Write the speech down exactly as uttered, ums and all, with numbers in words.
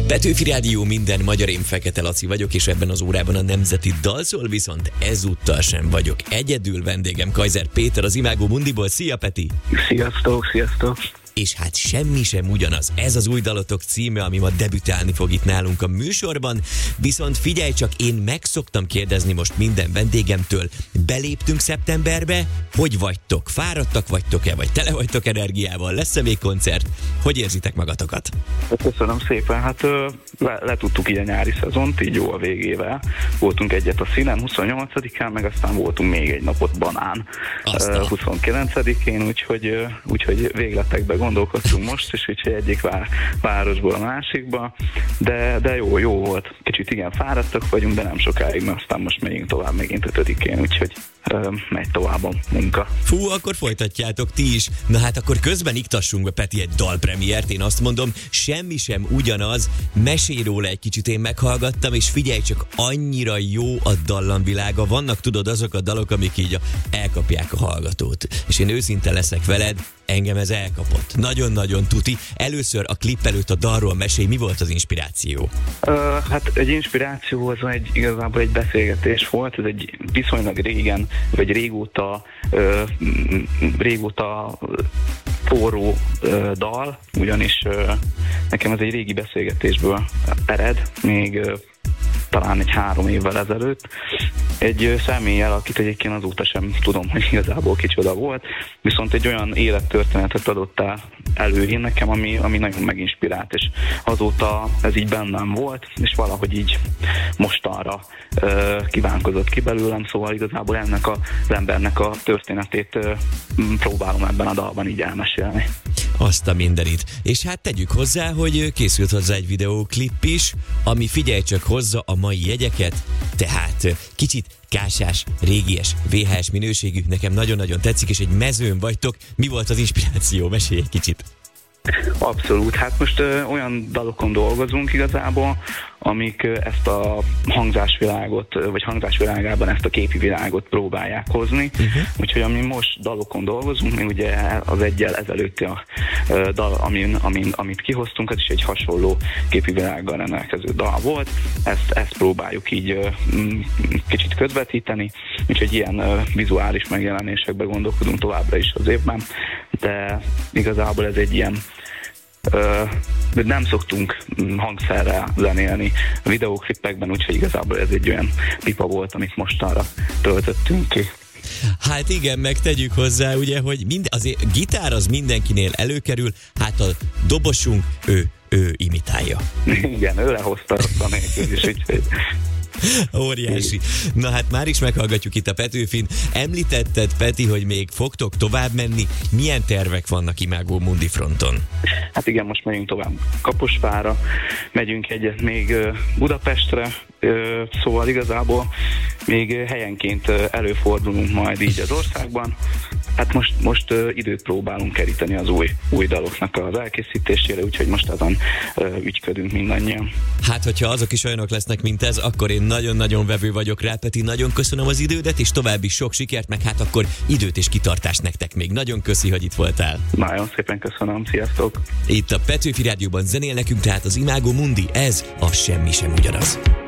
Petőfi Rádió, minden magyar, én Fekete Laci vagyok, és ebben az órában a Nemzeti Dal szól, viszont ezúttal sem vagyok egyedül. Vendégem Kaiser Péter az Imágo Mundiból. Szia, Peti! Sziasztok, sziasztok! És hát semmi sem ugyanaz. Ez az új dalotok címe, ami ma debütálni fog itt nálunk a műsorban. Viszont figyelj csak, én meg szoktam kérdezni most minden vendégemtől, beléptünk szeptemberbe, hogy vagytok? Fáradtak vagytok-e, vagy tele vagytok energiával? Lesz-e még koncert? Hogy érzitek magatokat? Köszönöm szépen, hát le, letudtuk így a nyári szezont, így jó a végével. Voltunk egyet a színen huszonnyolcadikán, meg aztán voltunk még egy napot Banán huszonkilencedikén, úgyhogy, úgyhogy végletekbe gondolkodtunk most is, úgyhogy egyik vár, városból a másikba, de, de jó, jó volt. Kicsit igen, fáradtak vagyunk, de nem sokáig, mert aztán most megyünk tovább megint ötödikén, úgyhogy ö, megy tovább a munka. Fú, akkor folytatjátok ti is. Na hát akkor közben iktassunk be, Peti, egy dalpremiért. Én azt mondom, semmi sem ugyanaz. Mesélj róla egy kicsit, én meghallgattam, és figyelj csak, annyira jó a dallamvilága. Vannak, tudod, azok a dalok, amik így elkapják a hallgatót. És én őszinte leszek veled, engem ez elkapott. Nagyon-nagyon tuti. Először a klip előtt a dalról mesélj, mi volt az inspiráció? Uh, hát egy inspiráció az egy, igazából egy beszélgetés volt, ez egy viszonylag régen, vagy régóta, uh, régóta forró uh, dal, ugyanis uh, nekem ez egy régi beszélgetésből ered, még uh, talán egy három évvel ezelőtt. Egy személlyel, akit egyébként azóta sem tudom, hogy igazából kicsoda volt, viszont egy olyan élettörténetet adott el elő én nekem, ami, ami nagyon meginspirált, és azóta ez így bennem volt, és valahogy így mostanra uh, kívánkozott ki belőlem, szóval igazából ennek az embernek a történetét uh, próbálom ebben a dalban így elmesélni. Azt a mindenit. És hát tegyük hozzá, hogy készült hozzá egy videóklip is, ami figyelj csak hozza a mai jegyeket, tehát kicsit kásás, régies, vé há es minőségű, nekem nagyon-nagyon tetszik, és egy mezőn vagytok. Mi volt az inspiráció? Mesélj egy kicsit. Abszolút, hát most ö, olyan dalokon dolgozunk igazából, amik ö, ezt a hangzásvilágot, ö, vagy hangzásvilágában ezt a képi világot próbálják hozni. Uh-huh. Úgyhogy ami most dalokon dolgozunk, mi ugye az egyel ezelőtti a ö, dal, amin, amin, amit kihoztunk, az is egy hasonló képi világgal rendelkező dal volt. Ezt, ezt próbáljuk így ö, kicsit közvetíteni, úgyhogy ilyen ö, vizuális megjelenésekbe gondolkodunk továbbra is az évben, de igazából ez egy ilyen Uh, nem szoktunk hangszerrel zenélni a videóklipekben, úgyhogy igazából ez egy olyan pipa volt, amit mostanra töltöttünk ki. Hát igen, meg tegyük hozzá, ugye, hogy mind, azért gitár az mindenkinél előkerül, hát a dobosunk, ő, ő imitálja. Igen, ő lehozta azt a nélkül is, úgyhogy... Óriási. Na hát már is meghallgatjuk itt a Petőfin. Említetted, Peti, hogy még fogtok tovább menni. Milyen tervek vannak Imágo Mundi fronton? Hát igen, most megyünk tovább Kaposvárra, megyünk egyet még Budapestre, szóval igazából még helyenként előfordulunk majd így az országban. Hát most, most időt próbálunk keríteni az új, új daloknak az elkészítésére, úgyhogy most azon ügyködünk mindannyian. Hát, hogyha azok is olyanok lesznek, mint ez, akkor én nagyon-nagyon vevő vagyok rá, Peti. Nagyon köszönöm az idődet, és további sok sikert, meg hát akkor időt és kitartást nektek még. Nagyon köszi, hogy itt voltál. Nagyon szépen köszönöm, sziasztok! Itt a Petőfi Rádióban zenél nekünk tehát az Imágo Mundi, ez a Semmi sem ugyanaz.